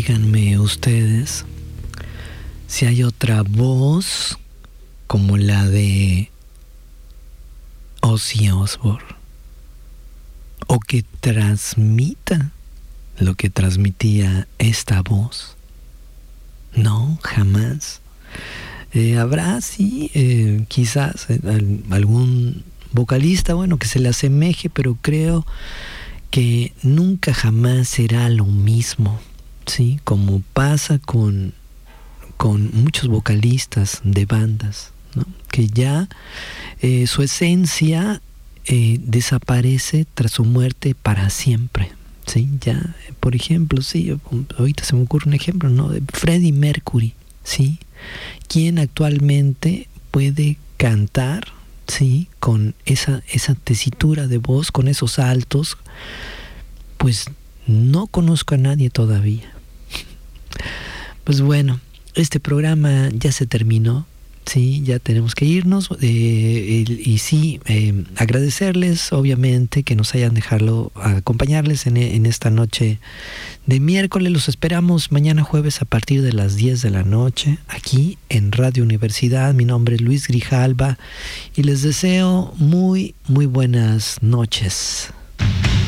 díganme ustedes si hay otra voz como la de Ozzy Osbourne, o que transmita lo que transmitía esta voz. No, jamás. Habrá, sí, quizás algún vocalista, bueno, que se le asemeje, pero creo que nunca jamás será lo mismo, ¿sí? Como pasa con muchos vocalistas de bandas, ¿no? Que ya su esencia desaparece tras su muerte para siempre, ¿sí? Ya, por ejemplo, sí, ahorita se me ocurre un ejemplo, ¿no? De Freddie Mercury, ¿sí? ¿Quién actualmente puede cantar, sí, con esa tesitura de voz, con esos altos? Pues no conozco a nadie todavía. Pues bueno, este programa ya se terminó, sí, ya tenemos que irnos, y sí, agradecerles obviamente que nos hayan dejado acompañarles en esta noche de miércoles. Los esperamos mañana jueves a partir de las 10 de la noche aquí en Radio Universidad. Mi nombre es Luis Grijalva y les deseo muy, muy buenas noches.